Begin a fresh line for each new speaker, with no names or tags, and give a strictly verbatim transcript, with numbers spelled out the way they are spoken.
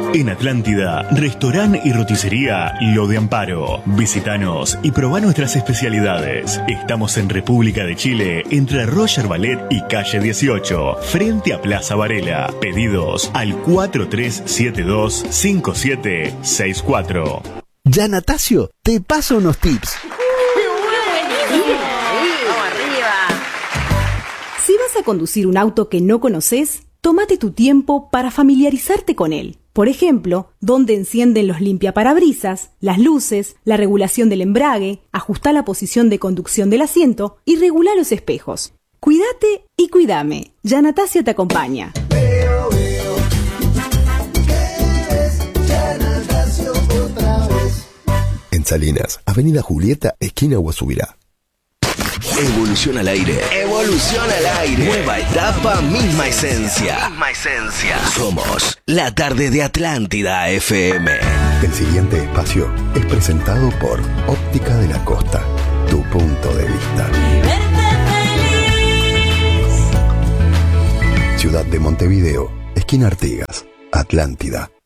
En Atlántida, restaurante y roticería Lo de Amparo. Visítanos y probá nuestras especialidades. Estamos en República de Chile, entre Roger Ballet y calle dieciocho, frente a Plaza Varela. Pedidos al cuatro tres siete dos, cinco siete seis cuatro.
Ya, Natasio, te paso unos tips.
Si vas a conducir un auto que no conoces, tómate tu tiempo para familiarizarte con él. Por ejemplo, dónde encienden los limpiaparabrisas, las luces, la regulación del embrague, ajustá la posición de conducción del asiento y regula los espejos. Cuídate y cuídame. Ya Natasio te acompaña.
Veo, veo, que es Ya Natasio otra vez.
En Salinas, Avenida Julieta, esquina Guasubirá.
Evolución al aire. Evolución al aire. Nueva etapa, misma esencia. Misma esencia. Somos la tarde de Atlántida F M.
El siguiente espacio es presentado por Óptica de la Costa. Tu punto de vista. Ciudad de Montevideo, esquina Artigas, Atlántida.